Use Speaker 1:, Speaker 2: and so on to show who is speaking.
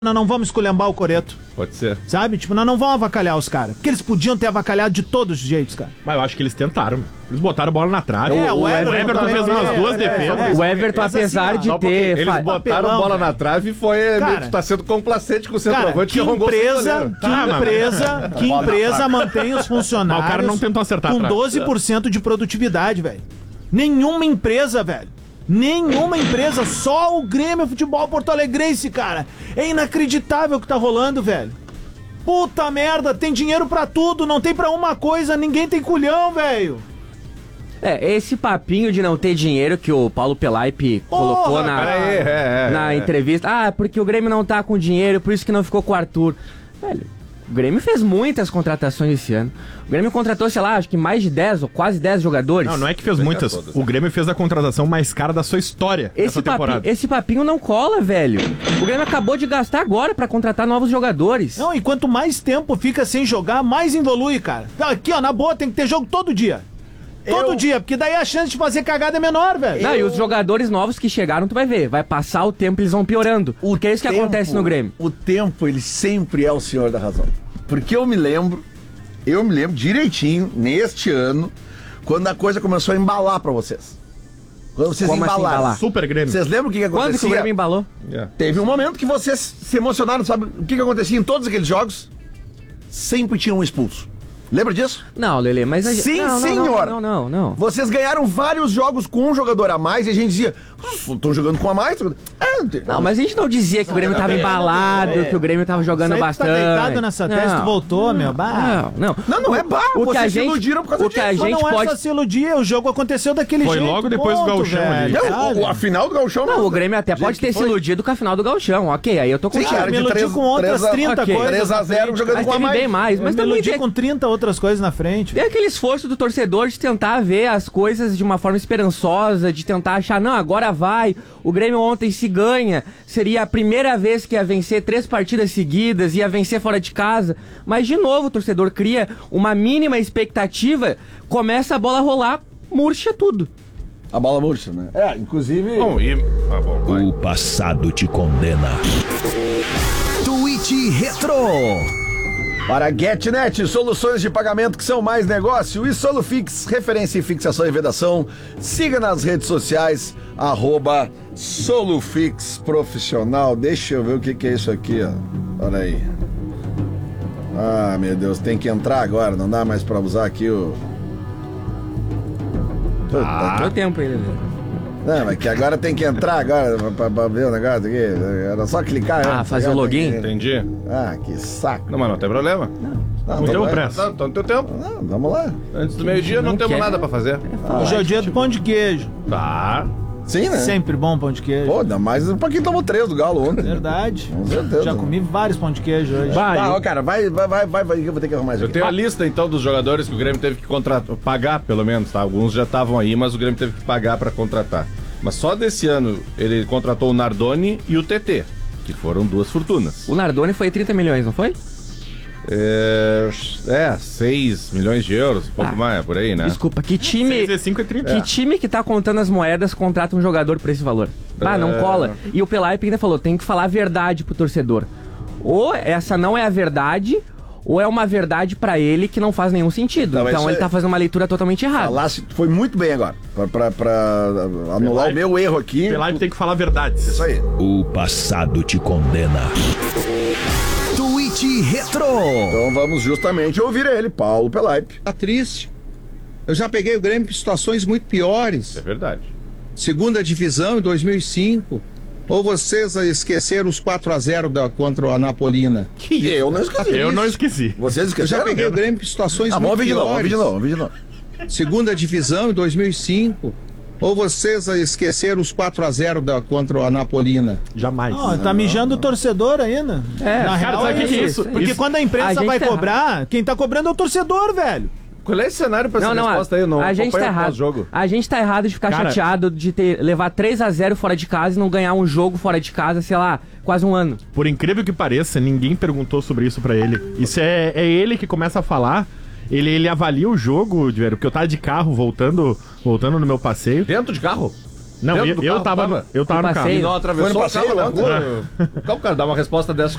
Speaker 1: Nós não vamos esculhambar o Coreto.
Speaker 2: Pode ser.
Speaker 1: Sabe? Tipo, nós não vamos avacalhar os caras. Porque eles podiam ter avacalhado de todos os jeitos, cara.
Speaker 2: Mas eu acho que eles tentaram. Eles botaram a bola na trave.
Speaker 1: O
Speaker 2: Everton fez umas duas defesas.
Speaker 3: O Everton, apesar de ter...
Speaker 2: Eles botaram a bola na trave e foi...
Speaker 1: Cara,
Speaker 2: tá sendo complacente com o centroavante.
Speaker 1: Que empresa mantém os funcionários...
Speaker 2: Mas o cara não tentou acertar
Speaker 1: com
Speaker 2: a trave.
Speaker 1: 12% de produtividade, velho. Nenhuma empresa, velho. Nenhuma empresa, só o Grêmio Futebol Porto Alegrense, cara. É inacreditável o que tá rolando, velho. Puta merda, tem dinheiro pra tudo, não tem pra uma coisa, ninguém tem culhão, velho.
Speaker 3: Esse papinho de não ter dinheiro que o Paulo Pelaipe colocou na entrevista. Ah, porque o Grêmio não tá com dinheiro, por isso que não ficou com o Arthur. Velho, o Grêmio fez muitas contratações esse ano. O Grêmio contratou, sei lá, acho que mais de 10 ou quase 10 jogadores.
Speaker 2: Não é que fez muitas. O Grêmio fez a contratação mais cara da sua história essa temporada.
Speaker 3: Esse papinho não cola, velho. O Grêmio acabou de gastar agora pra contratar novos jogadores.
Speaker 1: Não, e quanto mais tempo fica sem jogar, mais evolui, cara. Aqui, ó, na boa, tem que ter jogo todo dia. Todo dia, porque daí a chance de fazer cagada é menor, velho.
Speaker 3: Não, e os jogadores novos que chegaram, tu vai ver. Vai passar o tempo e eles vão piorando. Porque é isso que acontece no Grêmio.
Speaker 4: O tempo, ele sempre é o senhor da razão. Porque eu me lembro direitinho, neste ano, quando a coisa começou a embalar pra vocês. Quando vocês embalaram.
Speaker 2: Super Grêmio.
Speaker 4: Vocês lembram o que acontecia?
Speaker 3: Quando que o Grêmio embalou?
Speaker 4: Teve um momento que vocês se emocionaram, sabe o que acontecia em todos aqueles jogos? Sempre tinha um expulso. Lembra disso?
Speaker 3: Não, Lelê, mas...
Speaker 4: Sim, senhor.
Speaker 3: Não.
Speaker 4: Vocês ganharam vários jogos com um jogador a mais e a gente dizia, estão jogando com a mais?
Speaker 3: Não, mas a gente não dizia que o Grêmio tava embalado, que o Grêmio tava jogando bastante.
Speaker 1: Tá deitado nessa testa, tu voltou, meu.
Speaker 4: Não é barro. Vocês se iludiram por causa disso.
Speaker 3: A gente
Speaker 1: não
Speaker 3: pode...
Speaker 1: é só se iludir, o jogo aconteceu daquele jeito.
Speaker 2: Foi logo depois do Gauchão ali.
Speaker 4: A final do Gauchão...
Speaker 3: Não, o Grêmio até pode ter se iludido com a final do Gauchão, ok, aí eu tô contigo.
Speaker 4: Cara,
Speaker 1: me iludi com outras 30 coisas.
Speaker 4: 3-0 jogando com a mais.
Speaker 3: Bem mais, mas
Speaker 1: me
Speaker 3: também
Speaker 1: iludi com 30 outras coisas na frente.
Speaker 3: Tem aquele esforço do torcedor de tentar ver as coisas de uma forma esperançosa, de tentar achar, não, agora vai, o Grêmio ontem se ganha, seria a primeira vez que ia vencer 3 partidas seguidas, ia vencer fora de casa, mas de novo o torcedor cria uma mínima expectativa, começa a bola a rolar, murcha tudo.
Speaker 4: A bola murcha, né? Inclusive...
Speaker 5: O passado te condena. Tweet Retro.
Speaker 4: Para GetNet, soluções de pagamento que são mais negócio, e Solufix, referência em fixação e vedação. Siga nas redes sociais, @Solufix Profissional. Deixa eu ver o que é isso aqui, ó. Olha aí. Ah, meu Deus, tem que entrar agora, não dá mais pra usar aqui o...
Speaker 3: Deu tempo ainda.
Speaker 4: Não, mas que agora tem que entrar agora pra ver o negócio aqui. Era só clicar.
Speaker 3: Fazer o login?
Speaker 2: Entendi.
Speaker 4: Que saco.
Speaker 2: Não, mas não tem problema. Não temos pressa. Tá no teu tempo.
Speaker 4: Não, vamos lá.
Speaker 2: Antes do meio-dia não temos nada pra fazer.
Speaker 1: Hoje é o dia do pão de queijo.
Speaker 2: Tá.
Speaker 4: Sim, né?
Speaker 1: Sempre bom pão de queijo.
Speaker 4: Pô, ainda mais um pouquinho tomou 3 do Galo ontem.
Speaker 1: Verdade.
Speaker 4: Com certeza.
Speaker 1: Já comi vários pão de queijo hoje.
Speaker 4: Tá, cara, vai, eu vou ter que arrumar isso
Speaker 2: Eu
Speaker 4: aqui.
Speaker 2: tenho a lista, então, dos jogadores que o Grêmio teve que pagar, pelo menos, tá? Alguns já estavam aí, mas o Grêmio teve que pagar pra contratar. Mas só desse ano ele contratou o Nardoni e o TT, que foram 2 fortunas.
Speaker 3: O Nardoni foi 30 milhões, não foi?
Speaker 2: 6 milhões de euros, um pouco mais, por aí, né?
Speaker 3: Desculpa, que time...
Speaker 2: 6 vezes 5 é 30.
Speaker 3: Que time que tá contando as moedas contrata um jogador por esse valor? Não cola. E o Pelaipe ainda falou, tem que falar a verdade pro torcedor. Ou essa não é a verdade, ou é uma verdade pra ele que não faz nenhum sentido.
Speaker 4: Não,
Speaker 3: então ele tá fazendo uma leitura totalmente errada.
Speaker 4: Falasse, foi muito bem agora. Pra anular o meu erro aqui.
Speaker 2: Pelaipe tem que falar verdades.
Speaker 4: Isso aí.
Speaker 5: O passado te condena. Tweet Retro.
Speaker 4: Então vamos justamente ouvir ele, Paulo Pelaipe.
Speaker 6: Tá triste. Eu já peguei o Grêmio em situações muito piores.
Speaker 2: É verdade.
Speaker 6: Segunda divisão em 2005. Ou vocês esqueceram os 4-0 contra a Napolina?
Speaker 4: Eu não esqueci.
Speaker 2: Eu não esqueci.
Speaker 4: Vocês
Speaker 6: Eu
Speaker 4: esqueceram?
Speaker 6: já peguei o Grêmio em situações muito
Speaker 4: Vamos ouvir
Speaker 6: piores.
Speaker 4: de novo.
Speaker 6: Segunda divisão em 2005. Ou vocês esqueceram os 4-0 contra a Napolina?
Speaker 2: Jamais.
Speaker 1: Tá mijando o torcedor ainda. Na
Speaker 2: cara,
Speaker 1: real
Speaker 2: sabe
Speaker 1: é
Speaker 2: que
Speaker 1: isso. Porque quando a imprensa vai cobrar, quem tá cobrando é o torcedor, velho.
Speaker 2: Qual é esse cenário pra essa resposta aí? Eu não
Speaker 3: a gente tá
Speaker 2: acompanho o
Speaker 3: errado.
Speaker 2: pós-jogo.
Speaker 3: A gente tá errado de ficar chateado de levar 3-0 fora de casa e não ganhar um jogo fora de casa, sei lá, quase um ano.
Speaker 2: Por incrível que pareça, ninguém perguntou sobre isso pra ele. Isso é ele que começa a falar. Ele avalia o jogo, porque eu tava de carro voltando no meu passeio.
Speaker 7: Dentro de carro?
Speaker 2: Não, eu tava no carro.
Speaker 3: E
Speaker 7: não atravessou o carro na rua. Como o cara dá uma resposta dessa